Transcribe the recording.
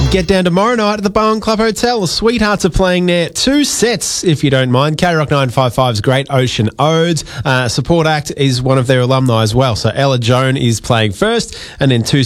Get down tomorrow night at the Bowen Club Hotel. The Sweethearts are playing there. 2 sets, if you don't mind. K-Rock 955's Great Ocean Odes. Support act is one of their alumni as well. So Ella Joan is playing first, and then 2